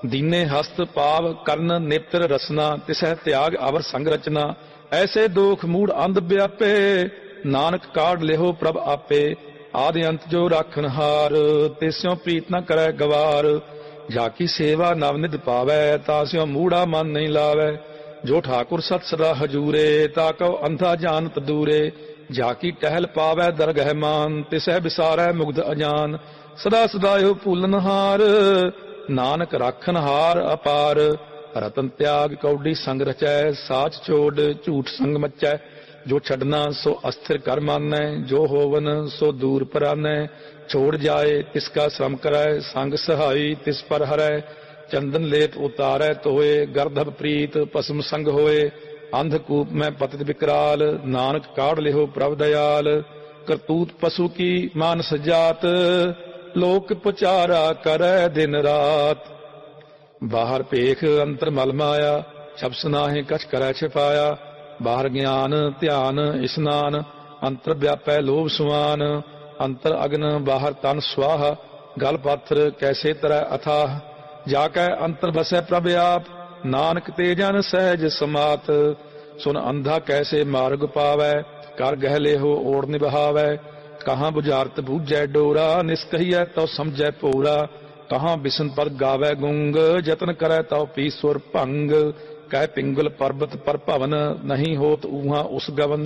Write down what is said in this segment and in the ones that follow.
दीने हस्त पाव कर्ण नेत्र रसना तिसह त्याग अवर संग रचना ऐसे दोख मूड अंध व्यापे नानक काढ़ लेहो प्रभ आपे आदि अंत जो राखन हार तिस्यों प्रीत न करे गवार जाकी सेवा नवनिध पावै तास्यों मूढ़ा मन नहीं लावै जो ठाकुर सत सदा हजूरे ताको अंधा जानत दूरे जाकी टहल पावै दरगह मान तिसह बिसारै मुग्ध अजान सदा सदायो भूलन हार नानक राखन हार अपार रतन त्याग कौडी संग रचै साच छोड़ झूठ संग मचै जो छड़ना सो अस्थिर कर मानै जो होवन सो दूर परानै छोड़ जाए तिसका श्रम करै संग सहाई तिस पर हरै चंदन लेप उतारै तोए गर्दभ प्रीत पसम संग होए अंधकूप में पतित विकराल नानक काढ़ लिहो प्रभ दयाल करतूत पशु की मानस जात लोक पुचारा करै दिन रात बाहर पेख अंतर मल माया छपस नाहि कछ करै छिपाया बाहर ज्ञान ध्यान स्नान अंतर व्यापै लोभ सुआन अंतर अग्न बाहर तन स्वाह गल पाथर कैसे तरह अथाह जाकै अंतर बसै प्रभ आप नानक ते जन सहज समात सुन अंधा कैसे मार्ग पावै कर गह लेहो ओढ़ निभावै कहाँ बुझारत बूझै डोरा निष्कहियै तो समझै पोरा कहाँ बिसन पर गावै गुंग जतन करै तो पीसुर भंग कह पिंगल पर्वत पर भवन नहीं होत ऊहा उस गवन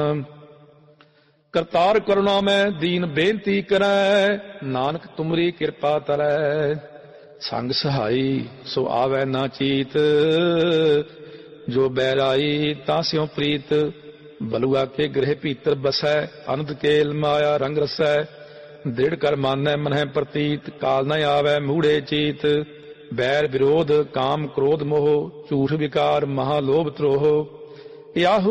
करतार करुणा में दीन बेनती करै नानक तुमरी कृपा तरै संग सहाई सो आवै ना चीत जो बैराई तास्यों प्रीत बलुआ के गृह भीतर बसै अनंत केल माया रंग रसै दृढ़ कर मानै मन प्रतीत काल न आवै मूढ़े चीत बैर विरोध काम क्रोध मोह झूठ विकार महालोभ त्रोह याहू